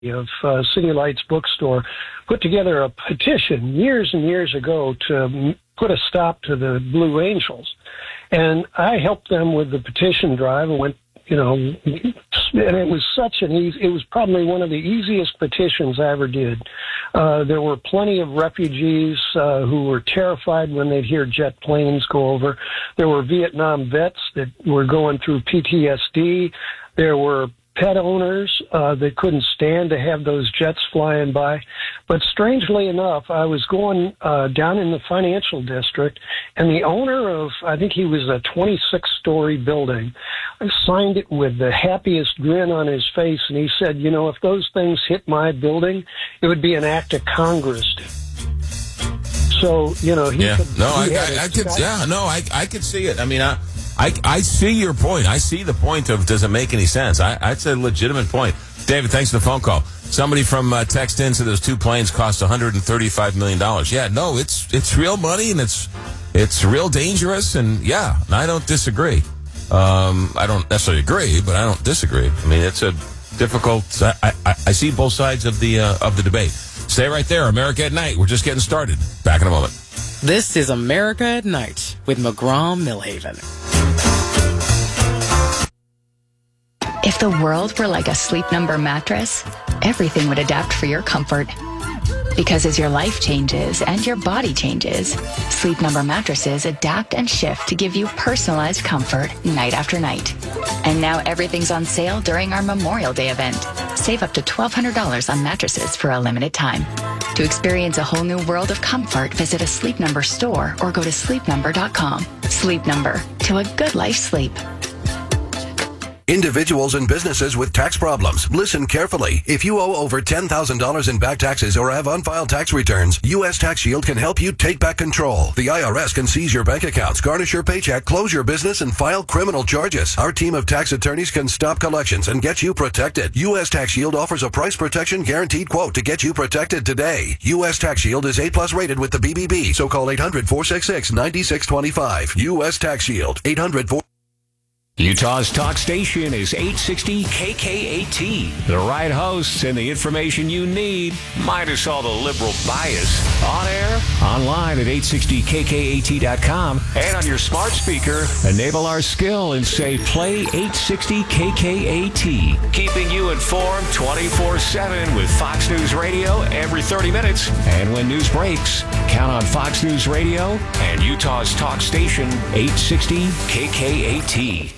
of City Lights Bookstore put together a petition years and years ago to put a stop to the Blue Angels. And I helped them with the petition drive and went, and it was it was probably one of the easiest petitions I ever did. There were plenty of refugees who were terrified when they'd hear jet planes go over. There were Vietnam vets that were going through PTSD. There were pet owners that couldn't stand to have those jets flying by. But strangely enough, I was going down in the financial district, and the owner of, I think he was a 26-story building, signed it with the happiest grin on his face, and he said, if those things hit my building, it would be an act of Congress. So, I could see it. I mean, I see your point. I see the point of does it make any sense? It's a legitimate point. David, thanks for the phone call. Somebody from text in said those two planes cost $135 million. Yeah, no, it's real money and it's real dangerous. And yeah, I don't disagree. I don't necessarily agree, but I don't disagree. I mean, it's a difficult. I see both sides of the debate. Stay right there. America at Night. We're just getting started. Back in a moment. This is America at Night with McGraw Millhaven. If the world were like a Sleep Number mattress, everything would adapt for your comfort. Because as your life changes and your body changes, Sleep Number mattresses adapt and shift to give you personalized comfort night after night. And now everything's on sale during our Memorial Day event. Save up to $1,200 on mattresses for a limited time. To experience a whole new world of comfort, visit a Sleep Number store or go to sleepnumber.com. Sleep Number, to a good life sleep. Individuals and businesses with tax problems. Listen carefully. If you owe over $10,000 in back taxes or have unfiled tax returns, U.S. Tax Shield can help you take back control. The IRS can seize your bank accounts, garnish your paycheck, close your business, and file criminal charges. Our team of tax attorneys can stop collections and get you protected. U.S. Tax Shield offers a price protection guaranteed quote to get you protected today. U.S. Tax Shield is A+ rated with the BBB, so call 800-466-9625. U.S. Tax Shield, 800-4... Utah's talk station is 860 KKAT. The right hosts and the information you need, minus all the liberal bias. On air, online at 860kkat.com, and on your smart speaker, enable our skill and say play 860 KKAT. Keeping you informed 24/7 with Fox News Radio every 30 minutes. And when news breaks, count on Fox News Radio and Utah's talk station 860 KKAT.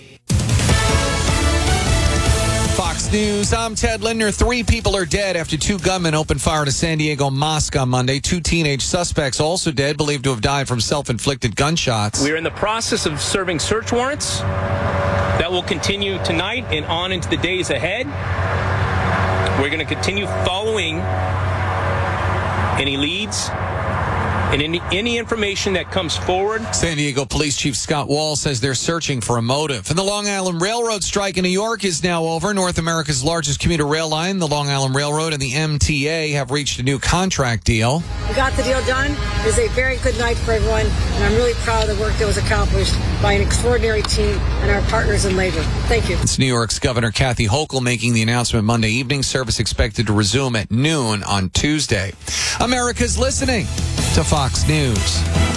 Fox News, I'm Ted Lindner. 3 people are dead after 2 gunmen opened fire at a San Diego mosque on Monday. 2 teenage suspects also dead, believed to have died from self-inflicted gunshots. We're in the process of serving search warrants that will continue tonight and on into the days ahead. We're going to continue following any leads and any information that comes forward. San Diego Police Chief Scott Wall says they're searching for a motive. And the Long Island Railroad strike in New York is now over. North America's largest commuter rail line, the Long Island Railroad and the MTA have reached a new contract deal. We got the deal done. It was a very good night for everyone, and I'm really proud of the work that was accomplished by an extraordinary team and our partners in labor. Thank you. It's New York's Governor Kathy Hochul making the announcement Monday evening. Service expected to resume at noon on Tuesday. America's listening to Fox News.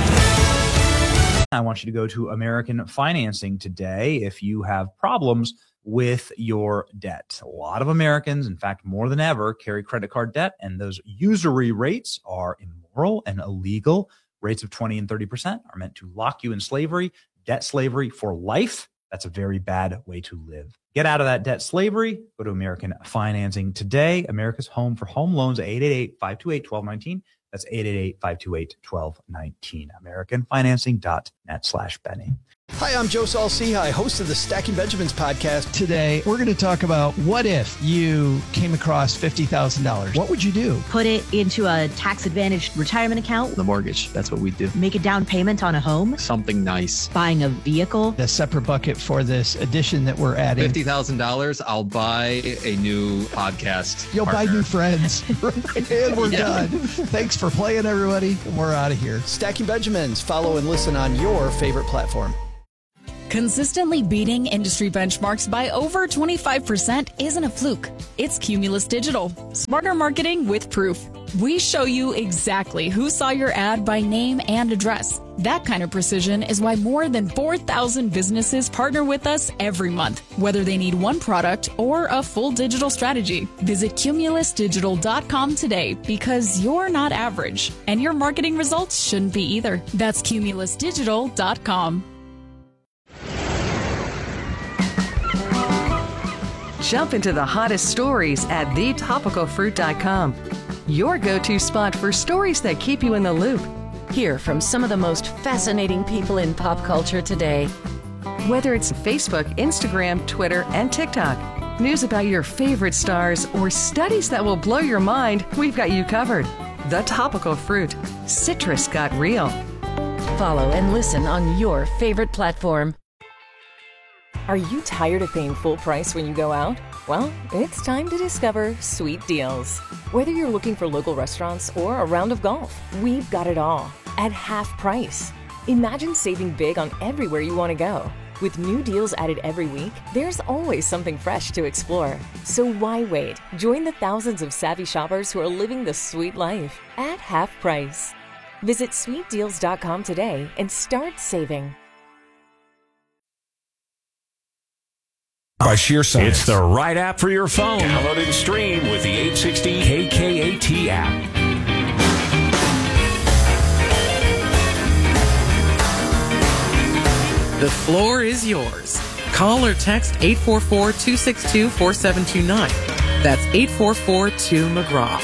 I want you to go to American Financing today if you have problems with your debt. A lot of Americans, in fact, more than ever, carry credit card debt, and those usury rates are immoral and illegal. Rates of 20 and 30% are meant to lock you in slavery, debt slavery for life. That's a very bad way to live. Get out of that debt slavery. Go to American Financing today. America's home for home loans, 888-528-1219. That's 888-528-1219. AmericanFinancing.net/Benny. Hi, I'm Joe Saul-Sehy, host of the Stacking Benjamins podcast. Today, we're going to talk about what if you came across $50,000? What would you do? Put it into a tax-advantaged retirement account. The mortgage, that's what we do. Make a down payment on a home. Something nice. Buying a vehicle. A separate bucket for this addition that we're adding. $50,000, I'll buy a new podcast You'll partner. buy new friends. And we're done. Thanks for playing, everybody. We're out of here. Stacking Benjamins. Follow and listen on your favorite platform. Consistently beating industry benchmarks by over 25% isn't a fluke. It's Cumulus Digital. Smarter marketing with proof. We show you exactly who saw your ad by name and address. That kind of precision is why more than 4,000 businesses partner with us every month, whether they need one product or a full digital strategy. Visit cumulusdigital.com today because you're not average, and your marketing results shouldn't be either. That's cumulusdigital.com. Jump into the hottest stories at thetopicalfruit.com. Your go-to spot for stories that keep you in the loop. Hear from some of the most fascinating people in pop culture today. Whether it's Facebook, Instagram, Twitter, and TikTok, news about your favorite stars, or studies that will blow your mind, we've got you covered. The Topical Fruit. Citrus got real. Follow and listen on your favorite platform. Are you tired of paying full price when you go out? Well, it's time to discover Sweet Deals. Whether you're looking for local restaurants or a round of golf, we've got it all at half price. Imagine saving big on everywhere you want to go. With new deals added every week, there's always something fresh to explore. So why wait? Join the thousands of savvy shoppers who are living the sweet life at half price. Visit sweetdeals.com today and start saving. By sheer science. It's the right app for your phone. Download and stream with the 860 KKAT app. The floor is yours. Call or text 844-262-4729. That's 844-2-McGraw.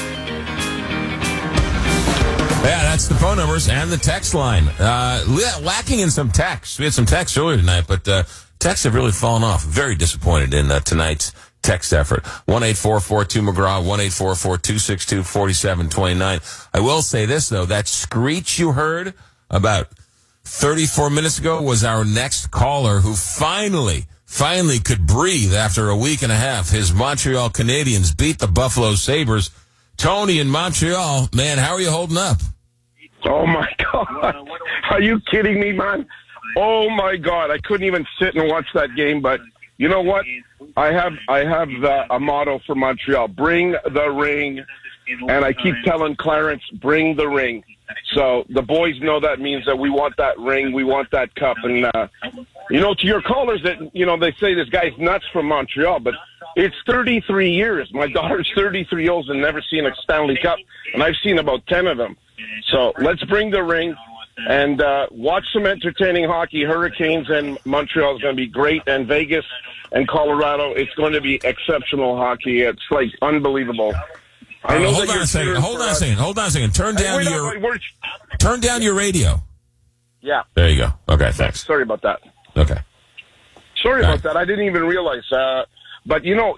Yeah, that's the phone numbers and the text line. Lacking in some text. We had some text earlier tonight, but texts have really fallen off. Very disappointed in tonight's text effort. 1-844-2-McGraw, 1-844-262-4729. I will say this, though. That screech you heard about 34 minutes ago was our next caller who finally could breathe after a week and a half. His Montreal Canadiens beat the Buffalo Sabres. Tony in Montreal, man, how are you holding up? Oh, my God. Are you kidding me, man? Oh, my God. I couldn't even sit and watch that game, but you know what? I have a motto for Montreal. Bring the ring. And I keep telling Clarence, bring the ring. So the boys know that means that we want that ring. We want that cup. And, to your callers that, they say this guy's nuts from Montreal, but it's 33 years. My daughter's 33 years old and never seen a Stanley Cup, and I've seen about 10 of them. So let's bring the ring and watch some entertaining hockey. Hurricanes and Montreal is going to be great, and Vegas and Colorado, it's going to be exceptional hockey. It's like unbelievable. Hold on a second. Turn down your radio. Yeah. There you go. Okay, thanks. Sorry about that. Okay. Sorry about that. I didn't even realize. But your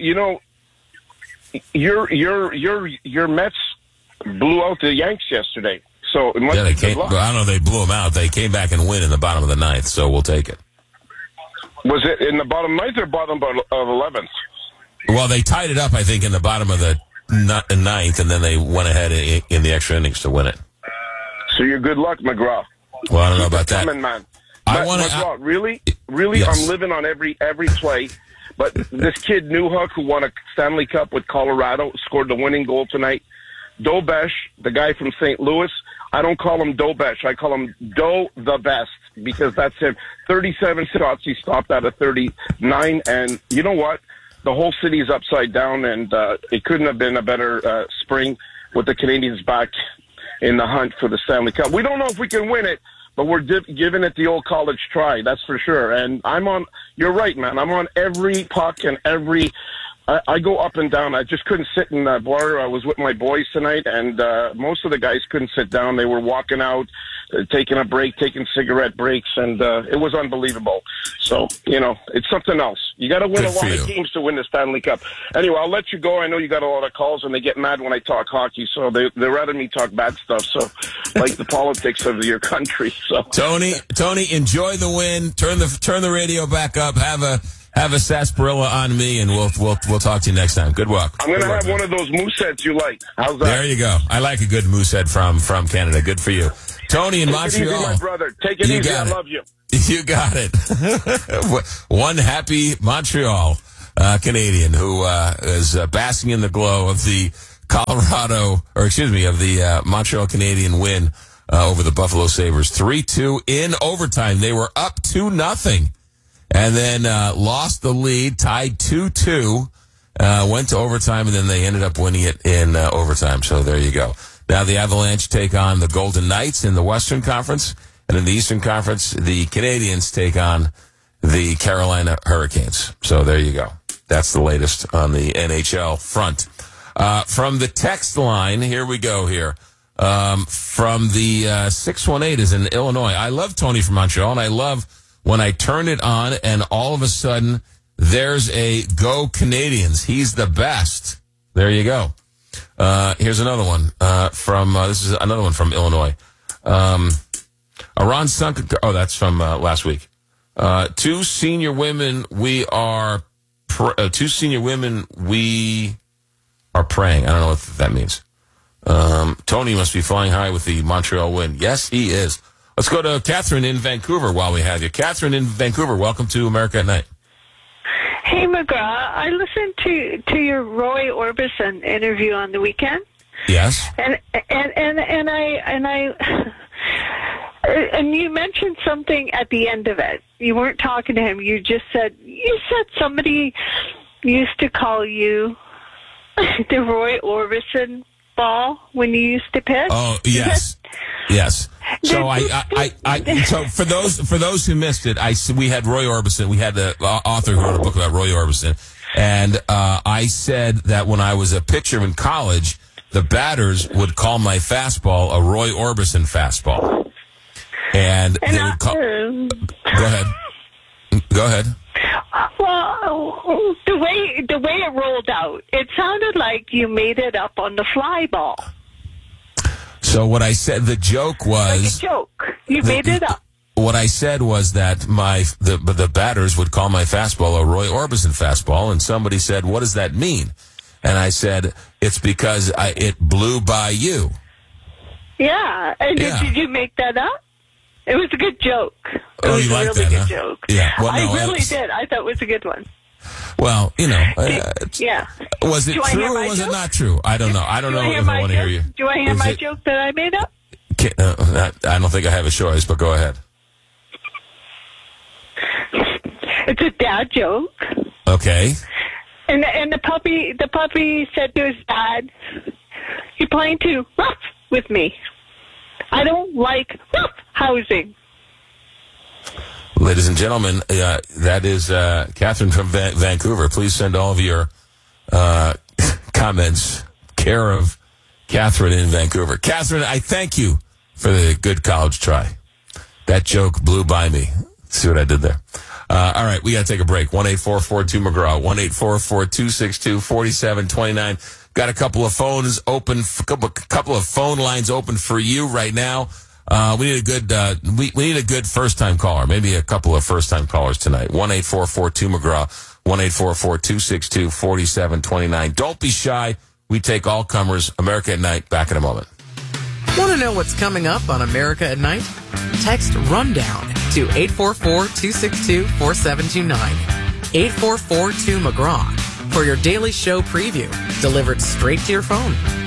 Mets blew out the Yanks yesterday. So it must they came. I don't know. They blew them out. They came back and win in the bottom of the ninth. So we'll take it. Was it in the bottom ninth or bottom of 11th? Well, they tied it up, I think, in the bottom of the ninth, and then they went ahead in the extra innings to win it. So you're good luck, McGraw. Well, I don't know about that. Coming, man. McGraw, really, yes. I'm living on every play. But this kid, Newhook, who won a Stanley Cup with Colorado, scored the winning goal tonight. Dobesh, the guy from St. Louis, I don't call him Dobesh. I call him Do the Best because that's him. 37 shots he stopped out of 39. And you know what? The whole city is upside down, and it couldn't have been a better spring with the Canadians back in the hunt for the Stanley Cup. We don't know if we can win it, but we're giving it the old college try, that's for sure. And you're right, man. I'm on every puck and I go up and down. I just couldn't sit in the bar. I was with my boys tonight, and most of the guys couldn't sit down. They were walking out, taking a break, taking cigarette breaks, and it was unbelievable. So, it's something else. You got to win a lot of games to win the Stanley Cup. Anyway, I'll let you go. I know you got a lot of calls, and they get mad when I talk hockey, so they'd rather me talk bad stuff, so like the politics of your country. So Tony, enjoy the win. Turn the radio back up. Have a sarsaparilla on me, and we'll talk to you next time. Good luck. I'm going to have one of those moose heads you like. How's that? There you go. I like a good moose head from Canada. Good for you. Tony in Montreal. Take it easy, my brother. Take it easy. I love you. You got it. One happy Montreal Canadian who is basking in the glow of the Montreal Canadian win over the Buffalo Sabres. 3-2 in overtime. They were up 2-0 and then lost the lead, tied 2-2, went to overtime, and then they ended up winning it in overtime. So there you go. Now the Avalanche take on the Golden Knights in the Western Conference, and in the Eastern Conference, the Canadiens take on the Carolina Hurricanes. So there you go. That's the latest on the NHL front. From the text line, here we go here. From the 618 is in Illinois. I love Tony from Montreal, and I love when I turn it on and all of a sudden there's a Go Canadians. He's the best. There you go. Here's another one this is another one from Illinois. Aron Sunk. Oh, that's from last week. Two senior women we are praying. I don't know what that means. Tony must be flying high with the Montreal win. Yes, he is. Let's go to Catherine in Vancouver while we have you. Catherine in Vancouver, welcome to America at Night. Hey, McGraw. I listened to your Roy Orbison interview on the weekend. Yes. And you mentioned something at the end of it. You weren't talking to him. You said somebody used to call you the Roy Orbison ball when you used to pitch. Oh, yes. Yes. So so for those who missed it, we had Roy Orbison. We had the author who wrote a book about Roy Orbison, and I said that when I was a pitcher in college, the batters would call my fastball a Roy Orbison fastball, and they would call. Go ahead. Go ahead. Well, the way it rolled out, it sounded like you made it up on the fly ball. So what I said, the joke was... Like a joke. You made it up. What I said was that the batters would call my fastball a Roy Orbison fastball, and somebody said, what does that mean? And I said, it's because it blew by you. Yeah. And did you make that up? It was a good joke. It was you like a really that, good huh? joke. Yeah. Well, I really did. I thought it was a good one. Well, yeah. Was it true or was it not true? I don't know. I don't know if I want to hear you. Do I hear my joke that I made up? I don't think I have a choice, but go ahead. It's a dad joke. Okay. And the puppy said to his dad, "You're playing too rough with me. I don't like rough housing." Ladies and gentlemen, that is Catherine from Vancouver. Please send all of your comments care of Catherine in Vancouver. Catherine, I thank you for the good college try. That joke blew by me. See what I did there? All right, we got to take a break. 1-844-2-McGraw, 1-844-262-4729. Got a couple of phones open, couple of phone lines open for you right now. We need a good, we need a good first-time caller. Maybe a couple of first-time callers tonight. 1-844-2-McGraw, 1-844-262-4729. Don't be shy. We take all comers. America at Night. Back in a moment. Want to know what's coming up on America at Night? Text RUNDOWN to 844-262-4729. 844-2-McGraw for your daily show preview delivered straight to your phone.